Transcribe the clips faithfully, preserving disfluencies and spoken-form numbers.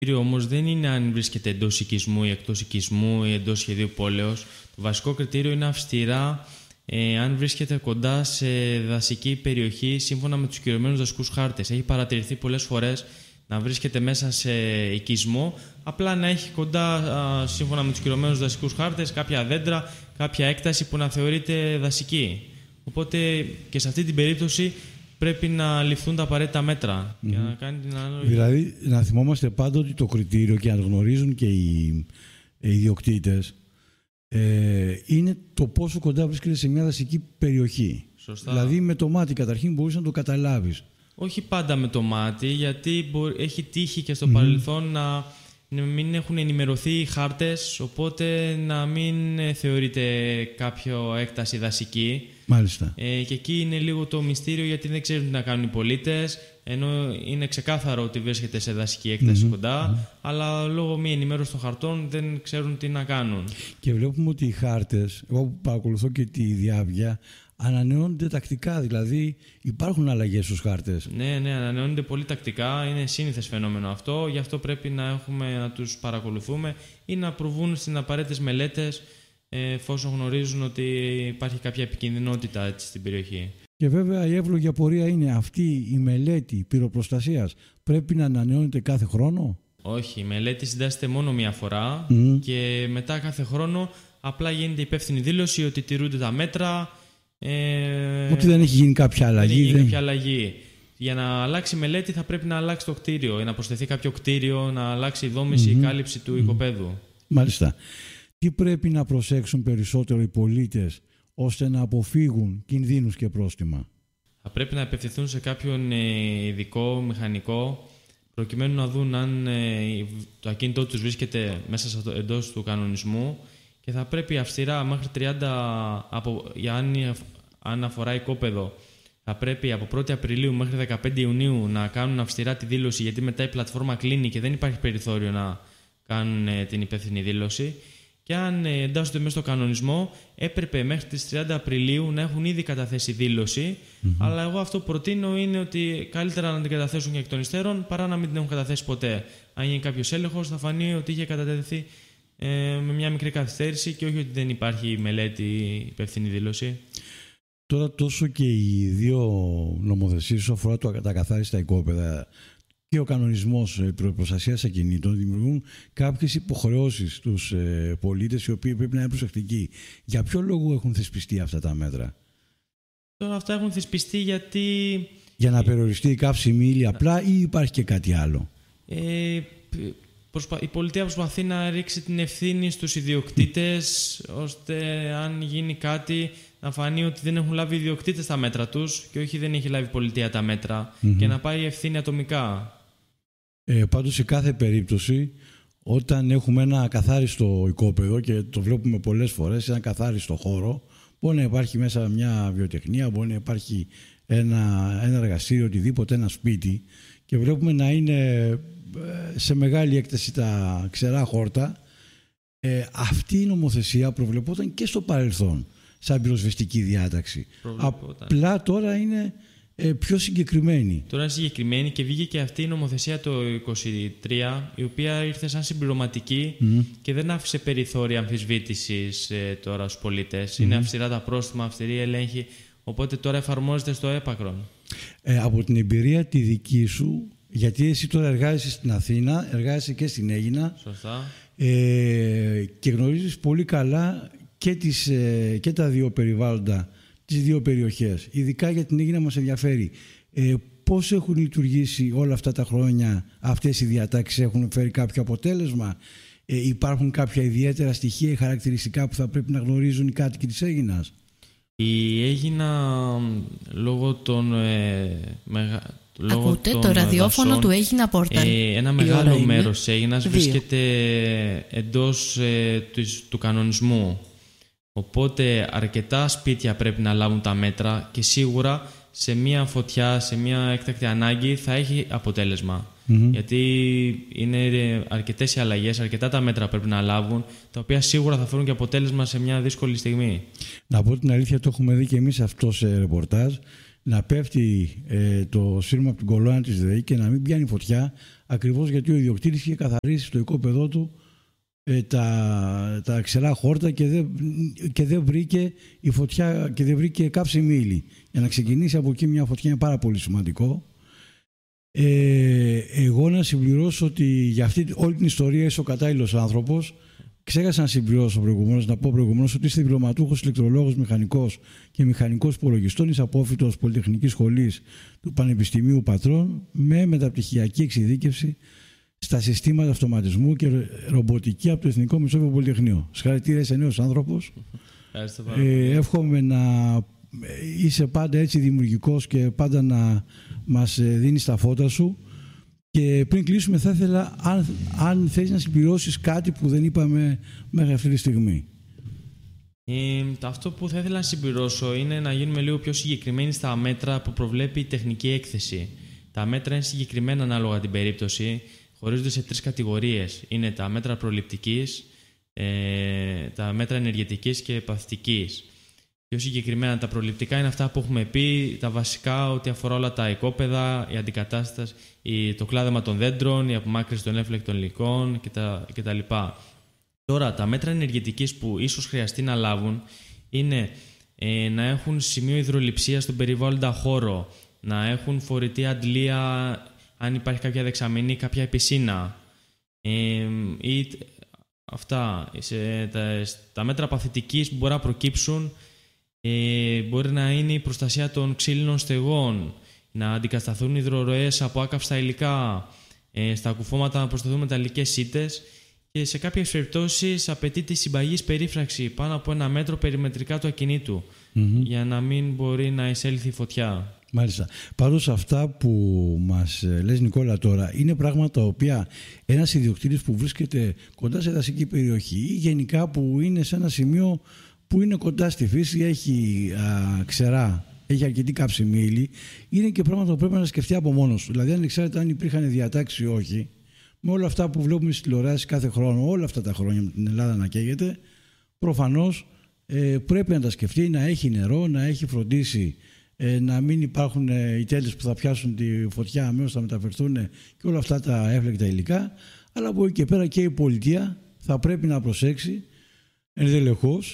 Όμως δεν είναι αν βρίσκεται εντός οικισμού ή εκτός οικισμού ή εντός σχεδίου πόλεως. Το βασικό κριτήριο είναι αυστηρά ε, αν βρίσκεται κοντά σε δασική περιοχή σύμφωνα με τους κυρωμένους δασικούς χάρτες. Έχει παρατηρηθεί πολλές φορές να βρίσκεται μέσα σε οικισμό, απλά να έχει κοντά α, σύμφωνα με τους κυρωμένους δασικούς χάρτες κάποια δέντρα, κάποια έκταση που να θεωρείται δασική. Οπότε και σε αυτή την περίπτωση πρέπει να ληφθούν τα απαραίτητα μέτρα. Mm-hmm. Για να κάνει την ανάλογη... Δηλαδή, να θυμόμαστε πάντοτε το κριτήριο και να το γνωρίζουν και οι, οι ιδιοκτήτες ε, είναι το πόσο κοντά βρίσκεται σε μια δασική περιοχή. Σωστά. Δηλαδή, με το μάτι καταρχήν μπορείς να το καταλάβεις. Όχι πάντα με το μάτι, γιατί μπορεί, έχει τύχει και στο mm-hmm. παρελθόν να μην έχουν ενημερωθεί οι χάρτες, οπότε να μην θεωρείται κάποιο έκταση δασική. Μάλιστα. Ε, και εκεί είναι λίγο το μυστήριο, γιατί δεν ξέρουν τι να κάνουν οι πολίτες, ενώ είναι ξεκάθαρο ότι βρίσκεται σε δασική έκταση mm-hmm. κοντά, mm-hmm. αλλά λόγω μη ενημέρωση των χαρτών δεν ξέρουν τι να κάνουν. Και βλέπουμε ότι οι χάρτες, εγώ που παρακολουθώ και τη διάβγεια, ανανεώνονται τακτικά, δηλαδή υπάρχουν αλλαγές στους χάρτες. Ναι, ναι, ανανεώνονται πολύ τακτικά, είναι σύνηθες φαινόμενο αυτό, γι' αυτό πρέπει να, έχουμε, να τους παρακολουθούμε ή να προβούν στις απαραίτητες μελέτες, εφόσον γνωρίζουν ότι υπάρχει κάποια επικινδυνότητα έτσι, στην περιοχή. Και βέβαια η εύλογη απορία είναι αυτή η μελέτη πυροπροστασίας πρέπει να ανανεώνεται κάθε χρόνο. Όχι, η μελέτη συντάσσεται μόνο μία φορά mm. και μετά κάθε χρόνο απλά γίνεται υπεύθυνη δήλωση ότι τηρούνται τα μέτρα. Ε, ότι δεν έχει γίνει κάποια αλλαγή. Δεν έχει γίνει κάποια αλλαγή. Για να αλλάξει μελέτη θα πρέπει να αλλάξει το κτίριο ή να προσθεθεί κάποιο κτίριο, να αλλάξει η δόμηση ή mm-hmm. η κάλυψη του mm-hmm. οικοπαίδου. Μάλιστα. Τι πρέπει να προσέξουν περισσότερο οι πολίτες ώστε να αποφύγουν κινδύνους και πρόστιμα? Θα πρέπει να απευθυνθούν σε κάποιον ειδικό μηχανικό προκειμένου να δουν αν το ακίνητό τους βρίσκεται μέσα στο, εντός του κανονισμού, και θα πρέπει αυστηρά μέχρι τριάντα, από, για αν, αν αφορά οικόπεδο, θα πρέπει από πρώτη Απριλίου μέχρι δεκαπέντε Ιουνίου να κάνουν αυστηρά τη δήλωση, γιατί μετά η πλατφόρμα κλείνει και δεν υπάρχει περιθώριο να κάνουν την υπεύθυνη δήλωση. Και αν εντάσσονται μέσα στο κανονισμό, έπρεπε μέχρι τις τριάντα Απριλίου να έχουν ήδη καταθέσει δήλωση. Mm-hmm. Αλλά εγώ αυτό που προτείνω είναι ότι καλύτερα να την καταθέσουν και εκ των υστέρων παρά να μην την έχουν καταθέσει ποτέ. Αν γίνει κάποιος έλεγχος, θα φανεί ότι είχε κατατεθεί ε, με μια μικρή καθυστέρηση και όχι ότι δεν υπάρχει μελέτη υπεύθυνη δήλωση. Τώρα, τόσο και οι δύο νομοθεσίες όσον αφορά τα ακαθάριστα οικόπεδα και ο κανονισμός προστασίας ακινήτων δημιουργούν κάποιες υποχρεώσεις στους ε, πολίτες, οι οποίοι πρέπει να είναι προσεκτικοί. Για ποιο λόγο έχουν θεσπιστεί αυτά τα μέτρα? Τώρα αυτά έχουν θεσπιστεί γιατί... Για να περιοριστεί η καύσιμη ύλη απλά, ή υπάρχει και κάτι άλλο? Ε, προσπα... Η πολιτεία προσπαθεί να ρίξει την ευθύνη στους ιδιοκτήτες, ώστε αν γίνει κάτι να φανεί ότι δεν έχουν λάβει οι ιδιοκτήτες τα μέτρα τους και όχι δεν έχει λάβει η πολιτεία τα μέτρα, mm-hmm. και να πάει η ευθύνη ατομικά. Ε, πάντως σε κάθε περίπτωση, όταν έχουμε ένα ακαθάριστο οικόπεδο, και το βλέπουμε πολλές φορές, ένα ακαθάριστο χώρο, μπορεί να υπάρχει μέσα μια βιοτεχνία, μπορεί να υπάρχει ένα, ένα εργαστήριο, οτιδήποτε, ένα σπίτι, και βλέπουμε να είναι σε μεγάλη έκταση τα ξερά χόρτα. Ε, αυτή η νομοθεσία προβλεπόταν και στο παρελθόν σαν πυροσβεστική διάταξη. Απλά τώρα είναι ε, πιο συγκεκριμένη. Τώρα είναι συγκεκριμένη και βγήκε και αυτή η νομοθεσία το είκοσι τρία, η οποία ήρθε σαν συμπληρωματική mm. και δεν άφησε περιθώρια αμφισβήτησης ε, τώρα στους πολίτες. Mm. Είναι αυστηρά τα πρόστιμα, αυστηρή έλεγχη, οπότε τώρα εφαρμόζεται στο έπακρον. Ε, από την εμπειρία τη δική σου, γιατί εσύ τώρα εργάζεσαι στην Αθήνα, εργάζεσαι και στην Αίγινα. Σωστά. Ε, και γνωρίζεις πολύ καλά και, τις, ε, και τα δύο περιβάλλοντα, τις δύο περιοχές. Ειδικά για την Αίγινα μας ενδιαφέρει. Ε, πώς έχουν λειτουργήσει όλα αυτά τα χρόνια αυτές οι διατάξεις? Έχουν φέρει κάποιο αποτέλεσμα? Ε, υπάρχουν κάποια ιδιαίτερα στοιχεία ή χαρακτηριστικά που θα πρέπει να γνωρίζουν οι κάτοικοι της Αίγινας? Η Αίγινα, λόγω των... Ε, μεγα... Ακούτε το ραδιόφωνο δασών, του Αίγινα Πόρταλ. Ε, ένα μεγάλο μέρος της Αίγινας βρίσκεται εντός ε, του, του κανονισμού. Οπότε αρκετά σπίτια πρέπει να λάβουν τα μέτρα και σίγουρα σε μια φωτιά, σε μια έκτακτη ανάγκη θα έχει αποτέλεσμα. Mm-hmm. Γιατί είναι αρκετές οι αλλαγές, αρκετά τα μέτρα πρέπει να λάβουν, τα οποία σίγουρα θα φέρουν και αποτέλεσμα σε μια δύσκολη στιγμή. Να πω την αλήθεια, το έχουμε δει και εμείς αυτό σε ρεπορτάζ. να πέφτει ε, το σύρμα από την κολόνα της ΔΕΗ και να μην πιάνει φωτιά, ακριβώς γιατί ο ιδιοκτήτης είχε καθαρίσει στο οικόπεδό του ε, τα, τα ξερά χόρτα και δεν, και δεν βρήκε η φωτιά και δεν βρήκε κάψιμη ύλη. Για να ξεκινήσει από εκεί μια φωτιά είναι πάρα πολύ σημαντικό. Ε, εγώ να συμπληρώσω ότι για αυτή όλη την ιστορία είσαι ο κατάλληλος άνθρωπος. Ξέχασα να συμπληρώσω προηγουμένως, να πω προηγουμένως ότι είστε διπλωματούχος ηλεκτρολόγος μηχανικός και μηχανικός υπολογιστών, είσαι απόφοιτος Πολυτεχνικής Σχολής του Πανεπιστημίου Πατρών με μεταπτυχιακή εξειδίκευση στα συστήματα αυτοματισμού και ρομποτική από το Εθνικό Μεσόβιο Πολυτεχνείο. Συγχαρητήρια, είσαι νέος άνθρωπος. Ε, εύχομαι να είσαι πάντα έτσι δημιουργικός και πάντα να μας δίνεις τα φώτα σου. Και πριν κλείσουμε θα ήθελα αν, αν θέλεις να συμπληρώσεις κάτι που δεν είπαμε μέχρι αυτή τη στιγμή. Ε, αυτό που θα ήθελα να συμπληρώσω είναι να γίνουμε λίγο πιο συγκεκριμένοι στα μέτρα που προβλέπει η τεχνική έκθεση. Τα μέτρα είναι συγκεκριμένα ανάλογα την περίπτωση, χωρίζονται σε τρεις κατηγορίες. Είναι τα μέτρα προληπτικής, ε, τα μέτρα ενεργετικής και παθητικής. Πιο συγκεκριμένα τα προληπτικά είναι αυτά που έχουμε πει, τα βασικά ότι αφορά όλα τα οικόπεδα, η αντικατάσταση, το κλάδεμα των δέντρων, η απομάκρυνση των εύλεκτων υλικών κτλ. Τώρα, τα μέτρα ενεργετικής που ίσως χρειαστεί να λάβουν είναι ε, να έχουν σημείο υδρολειψίας στον περιβάλλοντα χώρο, να έχουν φορητή αντλία αν υπάρχει κάποια δεξαμενή, κάποια πισίνα. Ε, ή, αυτά, σε, τα, τα μέτρα παθητικής που μπορεί να προκύψουν ε, μπορεί να είναι η προστασία των ξύλινων στεγών, να αντικατασταθούν υδροροές από άκαυστα υλικά, ε, στα κουφώματα να προσταθούν μεταλλικές σίτες και σε κάποιες περιπτώσεις απαιτείται συμπαγής περίφραξη πάνω από ένα μέτρο περιμετρικά του ακινήτου mm-hmm. για να μην μπορεί να εισέλθει η φωτιά. Μάλιστα. Πάντως αυτά που μας λες Νικόλα τώρα είναι πράγματα τα οποία ένας ιδιοκτήτης που βρίσκεται κοντά σε δασική περιοχή ή γενικά που είναι σε ένα σημείο που είναι κοντά στη φύση, έχει α, ξερά, έχει αρκετή κάψιμη ύλη, είναι και πράγματα που πρέπει να σκεφτεί από μόνος του. Δηλαδή, ανεξάρτητα αν υπήρχαν διατάξεις ή όχι, με όλα αυτά που βλέπουμε στις τηλεοράσεις κάθε χρόνο, όλα αυτά τα χρόνια με την Ελλάδα να καίγεται, προφανώς ε, πρέπει να τα σκεφτεί, να έχει νερό, να έχει φροντίσει ε, να μην υπάρχουν ε, οι τέλειες που θα πιάσουν τη φωτιά, αμέσως θα μεταφερθούν και όλα αυτά τα εύλεκτα υλικά. Αλλά από εκεί και πέρα και η πολιτεία θα πρέπει να προσέξει ενδελεχώς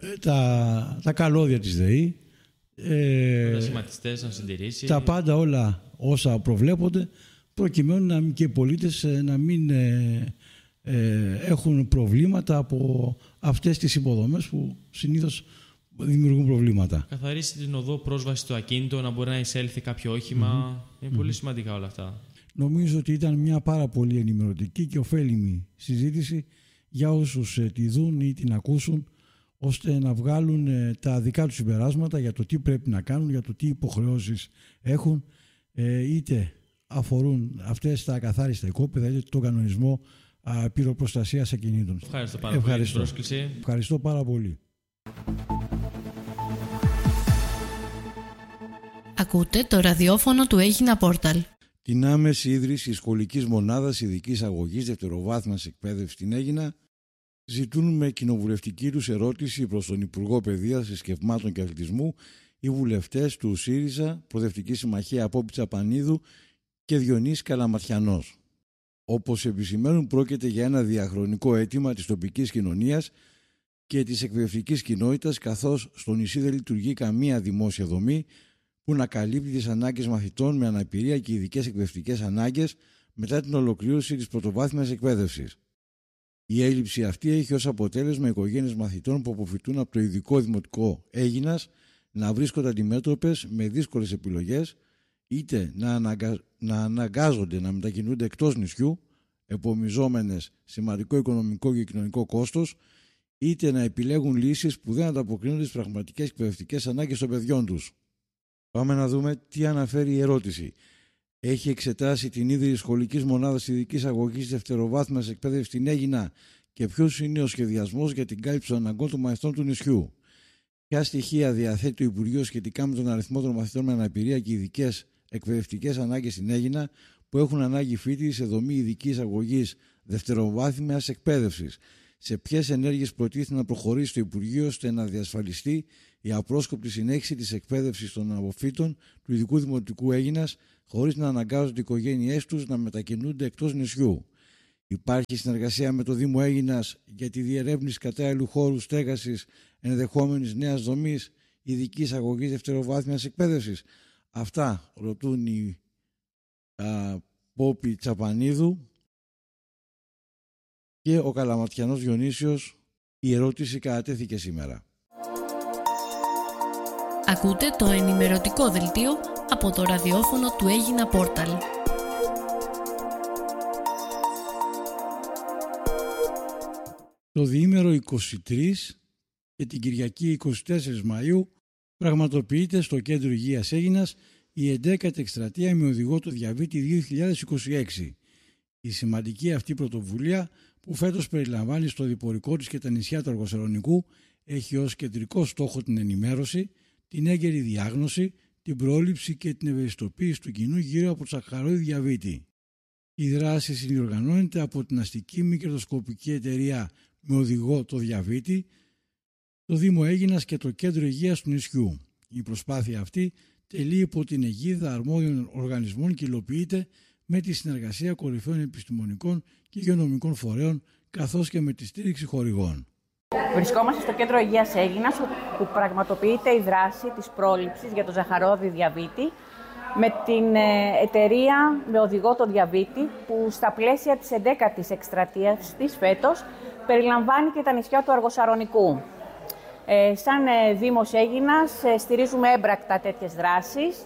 τα, τα καλώδια της ΔΕΗ, ε, τα σχηματιστές να συντηρήσει, τα πάντα όλα όσα προβλέπονται, προκειμένου να, και οι πολίτες να μην ε, ε, έχουν προβλήματα από αυτές τις υποδομές που συνήθως δημιουργούν προβλήματα. Καθαρίσει την οδό πρόσβαση στο ακίνητο, να μπορεί να εισέλθει κάποιο όχημα. Mm-hmm. Είναι πολύ mm-hmm. σημαντικά όλα αυτά. Νομίζω ότι ήταν μια πάρα πολύ ενημερωτική και ωφέλιμη συζήτηση για όσους ε, τη δουν ή την ακούσουν, ώστε να βγάλουν ε, τα δικά τους συμπεράσματα για το τι πρέπει να κάνουν, για το τι υποχρεώσεις έχουν, ε, είτε αφορούν αυτές τα ακαθάριστα οικόπεδα, είτε τον κανονισμό α, πυροπροστασίας ακινήτων. Ευχαριστώ πάρα Ευχαριστώ. πολύ για την πρόσκληση. Ευχαριστώ πάρα πολύ. Ακούτε το ραδιόφωνο του Έγινα Πόρταλ. Την άμεση ίδρυση σχολικής μονάδας ειδικής αγωγής δευτεροβάθμιας εκπαίδευσης στην Αίγινα ζητούν με κοινοβουλευτική τους ερώτηση προς τον Υπουργό Παιδείας, Θρησκευμάτων και Αθλητισμού οι βουλευτές του ΣΥΡΙΖΑ, Προοδευτική Συμμαχία Απόπιτσα Πανίδου και Διονύση Καλαματιανός. Όπως επισημαίνουν, πρόκειται για ένα διαχρονικό αίτημα της τοπικής κοινωνίας και της εκπαιδευτικής κοινότητας, καθώς στο νησί δεν λειτουργεί καμία δημόσια δομή που να καλύπτει τις ανάγκες μαθητών με αναπηρία και ειδικές εκπαιδευτικές ανάγκες μετά την ολοκλήρωση της πρωτοβάθμιας εκπαίδευσης. Η έλλειψη αυτή έχει ως αποτέλεσμα οικογένειες μαθητών που αποφυτούν από το ειδικό δημοτικό Αίγινας να βρίσκονται αντιμέτωπες με δύσκολες επιλογές, είτε να, αναγκα... να αναγκάζονται να μετακινούνται εκτός νησιού, επομιζόμενες σημαντικό οικονομικό και κοινωνικό κόστος, είτε να επιλέγουν λύσεις που δεν ανταποκρίνονται στις πραγματικές εκπαιδευτικές ανάγκες των παιδιών τους. Πάμε να δούμε τι αναφέρει η ερώτηση. Έχει εξετάσει την ίδρυση σχολικής μονάδας ειδικής αγωγής δευτεροβάθμιας εκπαίδευσης στην Αίγινα και ποιος είναι ο σχεδιασμός για την κάλυψη των αναγκών των μαθητών του νησιού. Ποια στοιχεία διαθέτει το Υπουργείο σχετικά με τον αριθμό των μαθητών με αναπηρία και ειδικές εκπαιδευτικές ανάγκες στην Αίγινα που έχουν ανάγκη φοιτηση σε δομή ειδικής αγωγής δευτεροβάθμιας εκπαίδευσης. σε ποιες ενέργειες προτίθεται να προχωρήσει το Υπουργείο ώστε να διασφαλιστεί η απρόσκοπτη συνέχιση της εκπαίδευσης των αποφύτων του Ειδικού Δημοτικού Αίγινας χωρίς να αναγκάζονται οι οικογένειές τους να μετακινούνται εκτός νησιού. Υπάρχει συνεργασία με το Δήμο Αίγινας για τη διερεύνηση κατάλληλου χώρου στέγασης ενδεχόμενης νέας δομής ειδικής αγωγής δευτεροβάθμιας εκπαίδευσης. Αυτά ρωτούν οι α, Πόπη Τσαπανίδου και ο Καλαματιανός Διονύσιος. Η ερώτηση κατατέθηκε σήμερα. Ακούτε το ενημερωτικό δελτίο από το ραδιόφωνο του Αίγινα Πόρταλ. Το διήμερο είκοσι τρία και την Κυριακή είκοσι τέσσερις Μαΐου πραγματοποιείται στο Κέντρο Υγείας Αίγινας η εντέκατη εκστρατεία με οδηγό το διαβήτη δύο χιλιάδες είκοσι έξι. Η σημαντική αυτή πρωτοβουλία που φέτος περιλαμβάνει στο διπορικό της και τα νησιά του Αργοσαλονικού έχει ως κεντρικό στόχο την ενημέρωση, την έγκαιρη διάγνωση, την πρόληψη και την ευαισθητοποίηση του κοινού γύρω από το σαχαροειδή διαβήτη. Η δράση συνδιοργανώνεται από την αστική μη κερδοσκοπική εταιρεία με οδηγό το διαβήτη, το Δήμο Αίγινας και το Κέντρο Υγείας του νησιού. Η προσπάθεια αυτή τελεί υπό την αιγίδα αρμόδιων οργανισμών και υλοποιείται με τη συνεργασία κορυφαίων επιστημονικών και υγειονομικών φορέων καθώς και με τη στήριξη χορηγών. Βρισκόμαστε στο Κέντρο Υγείας Αίγινας που πραγματοποιείται η δράση της πρόληψης για το ζαχαρώδη διαβήτη με την εταιρεία με οδηγό το διαβήτη που στα πλαίσια της εντέκατης εκστρατείας της φέτος περιλαμβάνει και τα νησιά του Αργοσαλονικού. Ε, σαν ε, Δήμος Αίγινας ε, στηρίζουμε έμπρακτα τέτοιες δράσεις,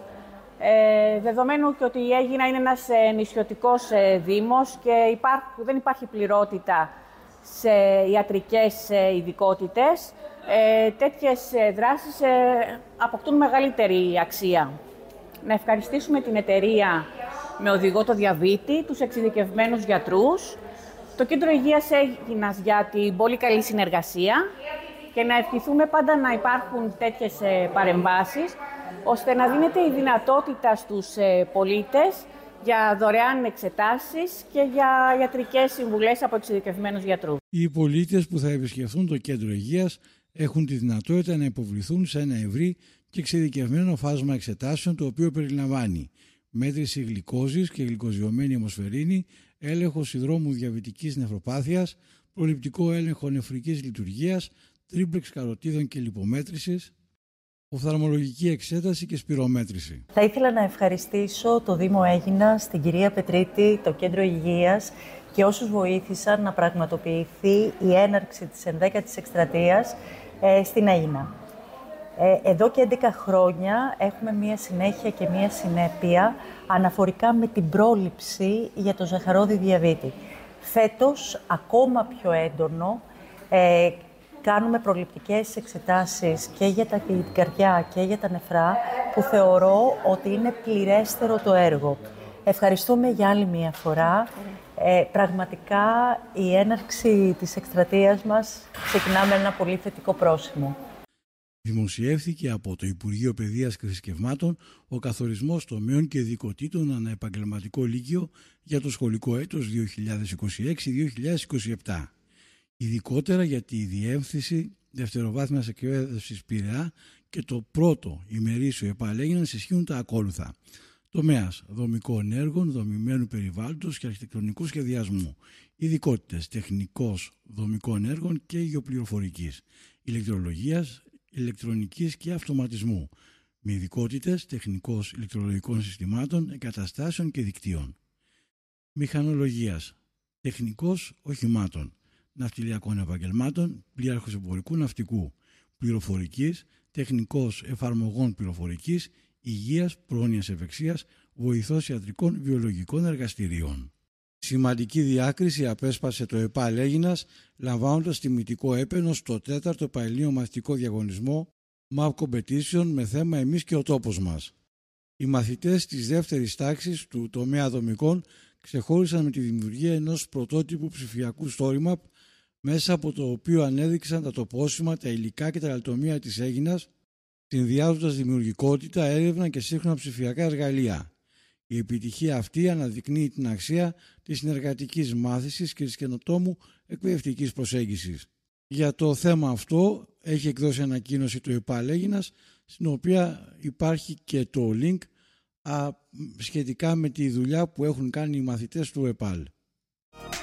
ε, δεδομένου και ότι η Αίγινα είναι ένας ε, νησιωτικός ε, δήμος και υπάρχει, δεν υπάρχει πληρότητα σε ιατρικές ε, ειδικότητες, ε, τέτοιες ε, δράσεις ε, αποκτούν μεγαλύτερη αξία. Να ευχαριστήσουμε την εταιρεία με οδηγό το διαβήτη, τους εξειδικευμένους γιατρούς, το Κέντρο Υγείας Αίγινας για την πολύ καλή συνεργασία και να ευχηθούμε πάντα να υπάρχουν τέτοιες παρεμβάσεις, ώστε να δίνεται η δυνατότητα στους πολίτες για δωρεάν εξετάσεις και για ιατρικές συμβουλές από εξειδικευμένους γιατρούς. Οι πολίτες που θα επισκεφθούν το Κέντρο Υγείας έχουν τη δυνατότητα να υποβληθούν σε ένα ευρύ και εξειδικευμένο φάσμα εξετάσεων, το οποίο περιλαμβάνει μέτρηση γλυκόζης και γλυκοζιωμένη αιμοσφαιρίνη, έλεγχο συνδρόμου διαβητικής νευροπάθειας, προληπτικό έλεγχο νεφρικής λειτουργίας, τρίπλεξ καροτίδων και λιπομέτρησης, οφθαλμολογική εξέταση και σπυρομέτρηση. Θα ήθελα να ευχαριστήσω το Δήμο Αίγινας, την κυρία Πετρίτη, το Κέντρο Υγείας και όσους βοήθησαν να πραγματοποιηθεί η έναρξη της ενδέκατης εκστρατείας ε, στην Αίγινα. Ε, εδώ και έντεκα χρόνια έχουμε μία συνέχεια και μία συνέπεια αναφορικά με την πρόληψη για το ζαχαρώδη διαβήτη. Φέτος, ακόμα πιο έντονο, ε, κάνουμε προληπτικές εξετάσεις και για την καρδιά και για τα νεφρά, που θεωρώ ότι είναι πληρέστερο το έργο. Ευχαριστούμε για άλλη μία φορά. Ε, πραγματικά η έναρξη της εκστρατείας μας ξεκινά με ένα πολύ θετικό πρόσημο. Δημοσιεύθηκε από το Υπουργείο Παιδείας και Θρησκευμάτων ο καθορισμός τομέων και ειδικοτήτων ανά επαγγελματικό λύκειο για το σχολικό έτος δύο χιλιάδες είκοσι έξι δύο χιλιάδες είκοσι επτά. Ειδικότερα για τη διεύθυνση δευτεροβάθμιας εκπαίδευσης Πειραιά και το πρώτο ημερήσιο ΕΠΑΛ Αίγινας ισχύουν τα ακόλουθα. Τομέας δομικών έργων, δομημένου περιβάλλοντος και αρχιτεκτονικού σχεδιασμού. Ειδικότητες τεχνικός δομικών έργων και γεωπληροφορικής, ηλεκτρολογίας, ηλεκτρονικής και αυτοματισμού. Με ειδικότητες τεχνικός ηλεκτρολογικών συστημάτων, εγκαταστάσεων και δικτύων. Μηχανολογίας, τεχνικός οχημάτων, ναυτιλιακών επαγγελμάτων, πλοίαρχος εμπορικού ναυτικού, πληροφορικής, τεχνικός εφαρμογών πληροφορικής, υγείας, πρόνοιας ευεξίας, βοηθός ιατρικών βιολογικών εργαστηρίων. Σημαντική διάκριση απέσπασε το ΕΠΑΛ Αίγινας, λαμβάνοντας τιμητικό έπαινο στο τέταρτο Παελλήνιο Μαθητικό Διαγωνισμό Map Competition με θέμα «Εμείς και ο τόπος μας». Οι μαθητές της δεύτερης τάξης του τομέα δομικών ξεχώρισαν με τη δημιουργία ενός πρωτότυπου ψηφιακού story map, μέσα από το οποίο ανέδειξαν τα τοπόσημα, τα υλικά και τα λατομεία της Αίγινας, συνδυάζοντας δημιουργικότητα, έρευνα και σύγχρονα ψηφιακά εργαλεία. Η επιτυχία αυτή αναδεικνύει την αξία της συνεργατικής μάθησης και της καινοτόμου εκπαιδευτικής προσέγγισης. Για το θέμα αυτό έχει εκδώσει ανακοίνωση του ΕΠΑΛ Αίγινας, στην οποία υπάρχει και το link α, σχετικά με τη δουλειά που έχουν κάνει οι μαθητές του ΕΠΑΛ.